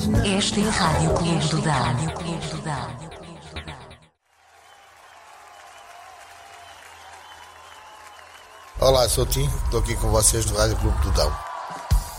Esta é a Rádio Clube do Dão. Olá, sou o Tim, estou aqui com vocês do Rádio Clube do Dão.